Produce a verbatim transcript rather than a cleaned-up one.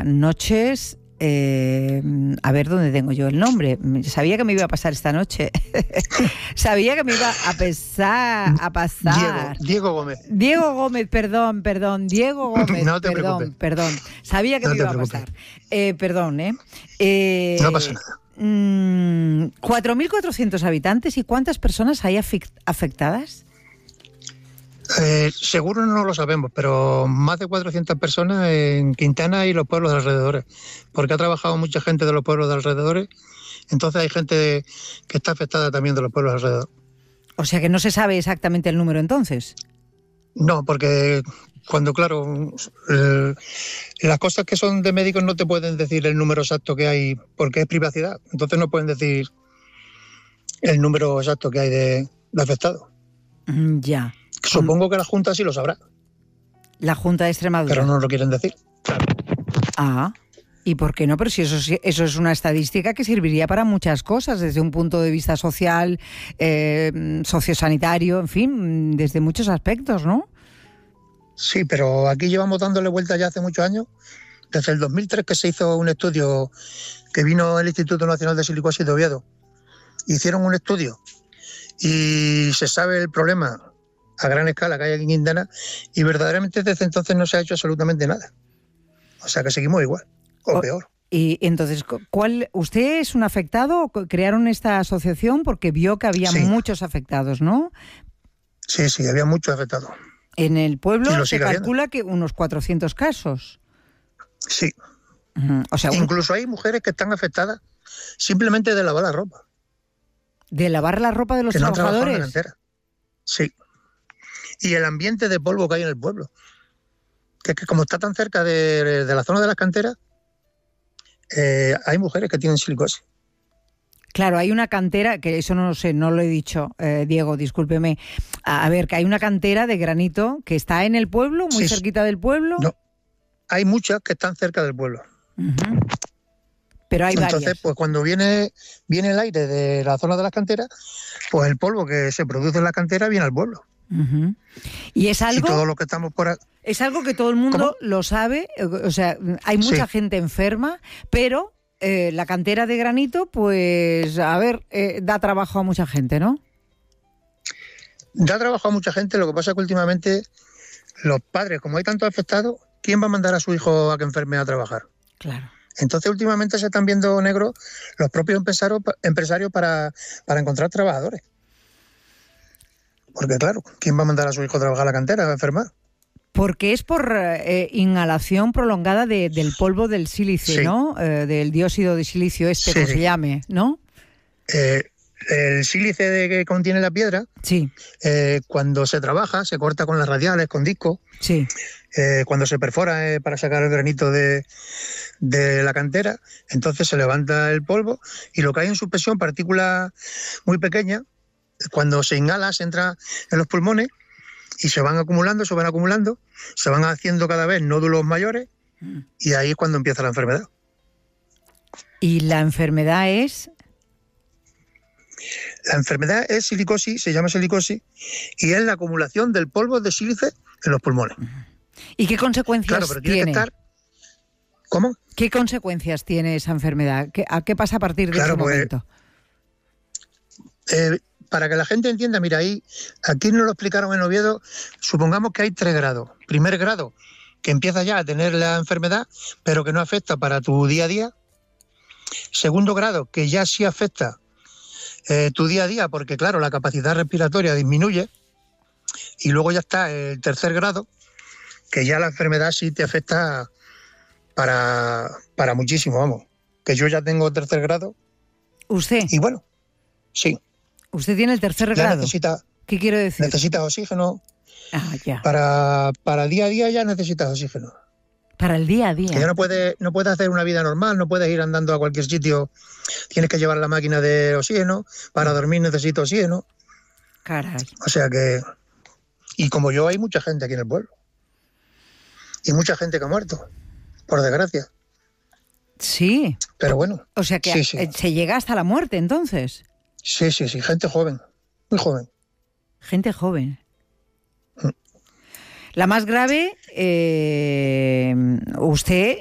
noches... Eh, a ver dónde tengo yo el nombre. Sabía que me iba a pasar esta noche. Sabía que me iba a pesar, a pasar. Diego, Diego Gómez. Diego Gómez, perdón, perdón. Diego Gómez, no te perdón, preocupes. perdón. Sabía que no me iba a preocupes. pasar. Eh, perdón, ¿eh? eh no pasa nada. Mmm, cuatro mil cuatrocientos habitantes. ¿Y cuántas personas hay afectadas? Eh, seguro no lo sabemos, pero más de cuatrocientas personas en Quintana y los pueblos de alrededores, porque ha trabajado mucha gente de los pueblos de alrededores, entonces hay gente que está afectada también de los pueblos de alrededor. O sea que no se sabe exactamente el número entonces. No, porque cuando, claro, eh, las cosas que son de médicos no te pueden decir el número exacto que hay, porque es privacidad, entonces no pueden decir el número exacto que hay de, de afectados. Mm, ya. Supongo que la Junta sí lo sabrá. La Junta de Extremadura. Pero no lo quieren decir. Claro. Ah, ¿y por qué no? Pero si eso, eso es una estadística que serviría para muchas cosas, desde un punto de vista social, eh, sociosanitario, en fin, desde muchos aspectos, ¿no? Sí, pero aquí llevamos dándole vuelta ya hace muchos años. Desde el dos mil tres que se hizo un estudio, que vino el Instituto Nacional de Silicosis de Oviedo. Hicieron un estudio y se sabe el problema a gran escala que hay aquí en Quintana, y verdaderamente desde entonces no se ha hecho absolutamente nada. O sea que seguimos igual, o, o peor. Y entonces, ¿cuál, ¿usted es un afectado? ¿Crearon esta asociación porque vio que había sí. muchos afectados, no? Sí, sí, había muchos afectados. En el pueblo se calcula habiendo. que unos cuatrocientos casos. Sí. Uh-huh. O sea, incluso hay mujeres que están afectadas simplemente de lavar la ropa. ¿De lavar la ropa de los que trabajadores? No sí. Y el ambiente de polvo que hay en el pueblo. Que es que como está tan cerca de, de la zona de las canteras, eh, hay mujeres que tienen silicosis. Claro, hay una cantera, que eso no lo sé, no lo he dicho, eh, Diego, discúlpeme. A, a ver, que hay una cantera de granito que está en el pueblo, muy sí, cerquita del pueblo. No, hay muchas que están cerca del pueblo. Uh-huh. Pero hay Entonces, varias. pues cuando viene, viene el aire de la zona de las canteras, pues el polvo que se produce en la cantera viene al pueblo. Uh-huh. Y es algo, y todo lo que estamos por aquí, es algo que todo el mundo ¿Cómo? lo sabe, o sea, hay mucha sí. gente enferma, pero eh, la cantera de granito, pues, a ver, eh, da trabajo a mucha gente, ¿no? Da trabajo a mucha gente, lo que pasa es que últimamente los padres, como hay tantos afectados, ¿quién va a mandar a su hijo a que enferme a trabajar? Claro. Entonces últimamente se están viendo negros los propios empresarios, empresarios para, para encontrar trabajadores. Porque claro, ¿quién va a mandar a su hijo a trabajar a la cantera, a enfermar? Porque es por eh, inhalación prolongada de, del polvo del sílice, sí. ¿no? Eh, del dióxido de silicio este, sí, como sí. se llame, ¿no? Eh, el sílice de que contiene la piedra, sí. eh, cuando se trabaja, se corta con las radiales, con discos. Sí. Eh, cuando se perfora eh, para sacar el granito de, de la cantera, entonces se levanta el polvo y lo que hay en suspensión, partículas muy pequeñas, cuando se inhala, se entra en los pulmones y se van acumulando, se van acumulando, se van haciendo cada vez nódulos mayores y ahí es cuando empieza la enfermedad. ¿Y la enfermedad es? La enfermedad es silicosis, se llama silicosis, y es la acumulación del polvo de sílice en los pulmones. ¿Y qué consecuencias claro, pero tiene? tiene? Que estar... ¿Cómo? ¿Qué consecuencias tiene esa enfermedad? ¿Qué, ¿A qué pasa a partir de claro, ese pues, momento? Eh, para que la gente entienda, mira, ahí, aquí nos lo explicaron en Oviedo, supongamos que hay tres grados. Primer grado, que empieza ya a tener la enfermedad, pero que no afecta para tu día a día. Segundo grado, que ya sí afecta eh, tu día a día, porque claro, la capacidad respiratoria disminuye. Y luego ya está el tercer grado, que ya la enfermedad sí te afecta para, para muchísimo, vamos. Que yo ya tengo tercer grado. ¿Usted? Y bueno, sí. ¿Usted tiene el tercer ya grado? Necesita, ¿Qué quiero decir? Necesitas oxígeno. Ah, ya. Para, para día a día ya necesitas oxígeno. Para el día a día. Que ya no puedes, no puedes hacer una vida normal, no puedes ir andando a cualquier sitio. Tienes que llevar la máquina de oxígeno. Para mm. dormir necesito oxígeno. Caray. O sea que... Y como yo, hay mucha gente aquí en el pueblo. Y mucha gente que ha muerto, por desgracia. Sí. Pero bueno. O sea que sí, sí. se llega hasta la muerte, entonces. Sí, sí, sí. Gente joven. Muy joven. Gente joven. Mm. La más grave, eh, usted